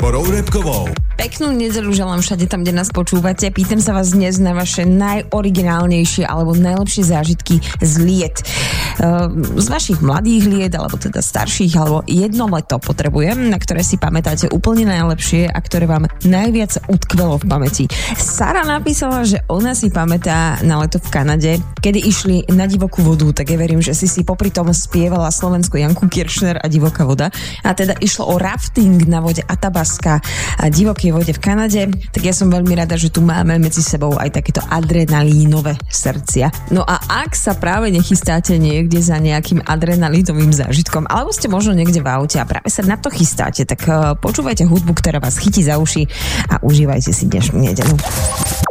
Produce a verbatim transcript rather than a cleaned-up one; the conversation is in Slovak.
Bárborou Repkovou. Peknú nedeľu želám všade tam, kde nás počúvate. Pýtam sa vás dnes na vaše najoriginálnejšie alebo najlepšie zážitky z liet. Z vašich mladých liet, alebo teda starších, alebo jedno leto potrebujem, na ktoré si pamätáte úplne najlepšie a ktoré vám najviac utkvelo v pamäti. Sara napísala, že ona si pamätá na leto v Kanade, kedy išli na divokú vodu, tak ja verím, že si si popri tom spievala Slovensko Janku Kiršner a Divoká voda. A teda išlo o rafting na vode Athabasca a divokej vode v Kanade, tak ja som veľmi rada, že tu máme medzi sebou aj takéto adrenalínové srdcia. No a ak sa práve nechystáte niekde za nejakým adrenalínovým zážitkom, alebo ste možno niekde v aute a práve sa na to chystáte, tak počúvajte hudbu, ktorá vás chytí za uši a užívajte si dnešnú nedeľu.